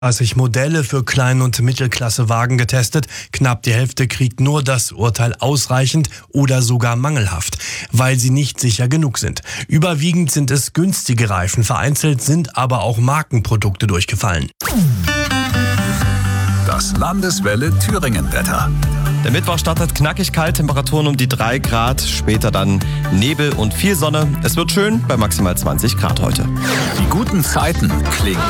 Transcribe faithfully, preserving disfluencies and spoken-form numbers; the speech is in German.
dreißig Modelle für Klein- und Mittelklassewagen getestet. Knapp die Hälfte kriegt nur das Urteil ausreichend oder sogar mangelhaft, weil sie nicht sicher genug sind. Überwiegend sind es günstige Reifen, vereinzelt sind aber auch Markenprodukte durchgefallen. Das Landeswelle Thüringen-Wetter. Der Mittwoch startet knackig kalt, Temperaturen um die drei Grad, später dann Nebel und viel Sonne. Es wird schön bei maximal zwanzig Grad heute. Die guten Zeiten klingen